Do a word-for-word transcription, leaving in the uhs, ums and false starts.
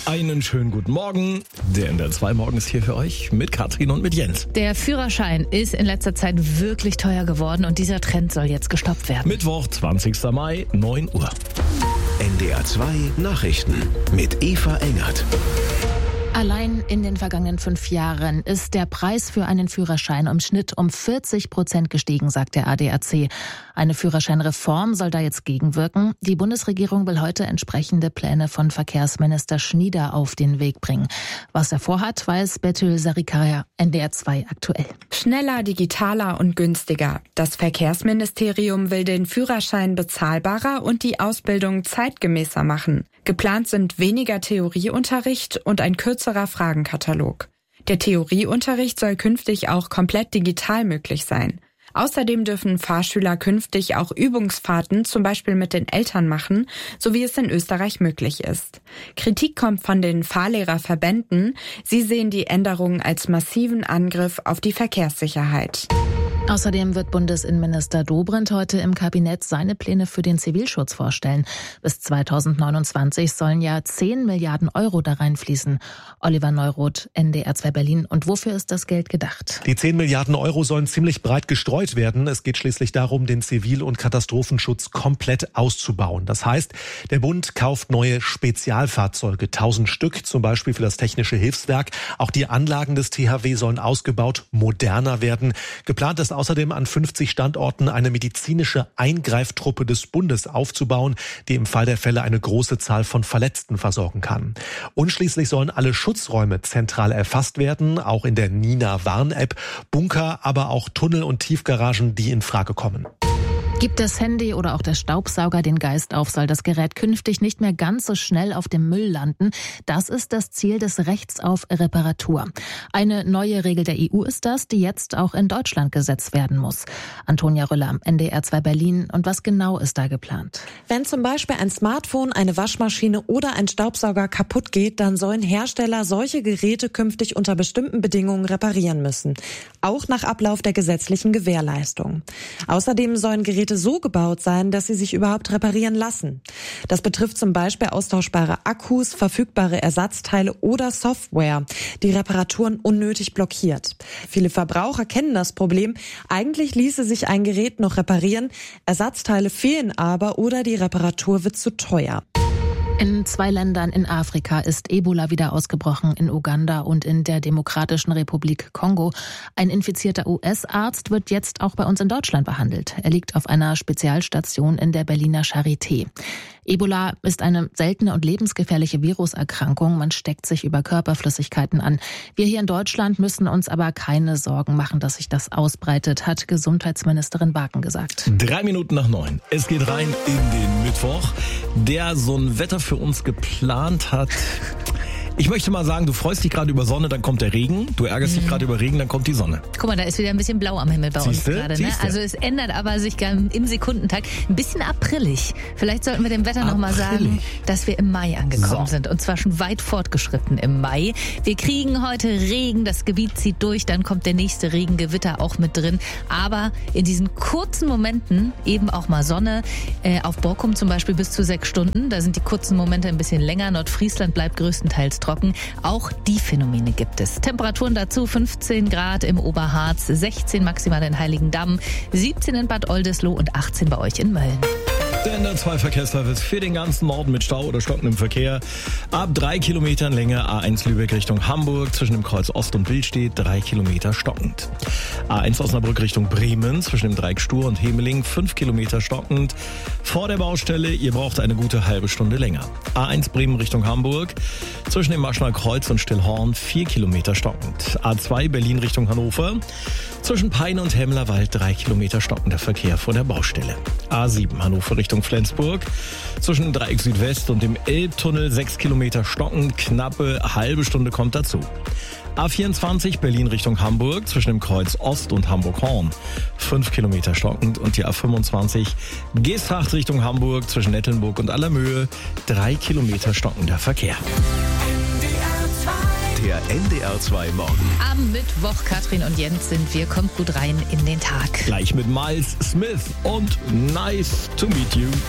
Einen schönen guten Morgen. Der N D R zwei Morgen ist hier für euch mit Katrin und mit Jens. Der Führerschein ist in letzter Zeit wirklich teuer geworden und dieser Trend soll jetzt gestoppt werden. Mittwoch, zwanzigster Mai, neun Uhr. N D R zwei Nachrichten mit Eva Engert. Allein in den vergangenen fünf Jahren ist der Preis für einen Führerschein im Schnitt um vierzig Prozent gestiegen, sagt der A D A C. Eine Führerscheinreform soll da jetzt gegenwirken. Die Bundesregierung will heute entsprechende Pläne von Verkehrsminister Schnieder auf den Weg bringen. Was er vorhat, weiß Betül Sarikaya, N D R zwei aktuell. Schneller, digitaler und günstiger. Das Verkehrsministerium will den Führerschein bezahlbarer und die Ausbildung zeitgemäßer machen. Geplant sind weniger Theorieunterricht und ein kürzerer Fragenkatalog. Der Theorieunterricht soll künftig auch komplett digital möglich sein. Außerdem dürfen Fahrschüler künftig auch Übungsfahrten zum Beispiel mit den Eltern machen, so wie es in Österreich möglich ist. Kritik kommt von den Fahrlehrerverbänden. Sie sehen die Änderungen als massiven Angriff auf die Verkehrssicherheit. Außerdem wird Bundesinnenminister Dobrindt heute im Kabinett seine Pläne für den Zivilschutz vorstellen. Bis zweitausendneunundzwanzig sollen ja zehn Milliarden Euro da reinfließen. Oliver Neuroth, N D R zwei Berlin. Und wofür ist das Geld gedacht? Die zehn Milliarden Euro sollen ziemlich breit gestreut werden. Es geht schließlich darum, den Zivil- und Katastrophenschutz komplett auszubauen. Das heißt, der Bund kauft neue Spezialfahrzeuge, tausend Stück, zum Beispiel für das Technische Hilfswerk. Auch die Anlagen des T H W sollen ausgebaut, moderner werden. Geplant ist außerdem an fünfzig Standorten eine medizinische Eingreiftruppe des Bundes aufzubauen, die im Fall der Fälle eine große Zahl von Verletzten versorgen kann. Und schließlich sollen alle Schutzräume zentral erfasst werden, auch in der Nina-Warn-App, Bunker, aber auch Tunnel und Tiefgaragen, die in Frage kommen. Gibt das Handy oder auch der Staubsauger den Geist auf, soll das Gerät künftig nicht mehr ganz so schnell auf dem Müll landen. Das ist das Ziel des Rechts auf Reparatur. Eine neue Regel der E U ist das, die jetzt auch in Deutschland gesetzt werden muss. Antonia Rüller, N D R zwei Berlin. Und was genau ist da geplant? Wenn zum Beispiel ein Smartphone, eine Waschmaschine oder ein Staubsauger kaputt geht, dann sollen Hersteller solche Geräte künftig unter bestimmten Bedingungen reparieren müssen. Auch nach Ablauf der gesetzlichen Gewährleistung. Außerdem sollen Geräte so gebaut sein, dass sie sich überhaupt reparieren lassen. Das betrifft zum Beispiel austauschbare Akkus, verfügbare Ersatzteile oder Software, die Reparaturen unnötig blockiert. Viele Verbraucher kennen das Problem. Eigentlich ließe sich ein Gerät noch reparieren, Ersatzteile fehlen aber oder die Reparatur wird zu teuer. In zwei Ländern in Afrika ist Ebola wieder ausgebrochen, in Uganda und in der Demokratischen Republik Kongo. Ein infizierter U S-Arzt wird jetzt auch bei uns in Deutschland behandelt. Er liegt auf einer Spezialstation in der Berliner Charité. Ebola ist eine seltene und lebensgefährliche Viruserkrankung. Man steckt sich über Körperflüssigkeiten an. Wir hier in Deutschland müssen uns aber keine Sorgen machen, dass sich das ausbreitet, hat Gesundheitsministerin Barken gesagt. Drei Minuten nach neun. Es geht rein in den Mittwoch, der so ein Wetter für uns geplant hat. Ich möchte mal sagen, du freust dich gerade über Sonne, dann kommt der Regen. Du ärgerst dich gerade über Regen, dann kommt die Sonne. Guck mal, da ist wieder ein bisschen blau am Himmel bei Siehste? uns gerade. Ne? Siehste? Also es ändert aber sich im Sekundentakt. Ein bisschen aprillig. Vielleicht sollten wir dem Wetter nochmal sagen, dass wir im Mai angekommen So. sind. Und zwar schon weit fortgeschritten im Mai. Wir kriegen heute Regen, das Gebiet zieht durch, dann kommt der nächste Regengewitter auch mit drin. Aber in diesen kurzen Momenten eben auch mal Sonne. Äh, auf Borkum zum Beispiel bis zu sechs Stunden. Da sind die kurzen Momente ein bisschen länger. Nordfriesland bleibt größtenteils trocken. Auch die Phänomene gibt es. Temperaturen dazu fünfzehn Grad im Oberharz, sechzehn maximal in Heiligendamm, siebzehn in Bad Oldesloe und achtzehn bei euch in Mölln. Der N D R zwei Verkehrsservice für den ganzen Norden mit Stau oder stockendem Verkehr. Ab drei Kilometern Länge A eins Lübeck Richtung Hamburg zwischen dem Kreuz Ost und Billstedt drei Kilometer stockend. A eins Osnabrück Richtung Bremen zwischen dem Dreieck Stur und Hemeling fünf Kilometer stockend. Vor der Baustelle, ihr braucht eine gute halbe Stunde länger. A eins Bremen Richtung Hamburg zwischen dem Maschner Kreuz und Stillhorn vier Kilometer stockend. A zwei Berlin Richtung Hannover zwischen Peine und Hemmlerwald drei Kilometer stockender Verkehr vor der Baustelle. A sieben Hannover Richtung Flensburg zwischen dem Dreieck Südwest und dem Elbtunnel sechs Kilometer stockend, knappe halbe Stunde kommt dazu. A vierundzwanzig Berlin Richtung Hamburg zwischen dem Kreuz Ost und Hamburg-Horn fünf Kilometer stockend und die A fünfundzwanzig Geesthacht Richtung Hamburg zwischen Nettelnburg und Allermöhe drei Kilometer stockender Verkehr. Der N D R zwei Morgen. Am Mittwoch, Katrin und Jens sind wir. Kommt gut rein in den Tag. Gleich mit Miles Smith und Nice to Meet You.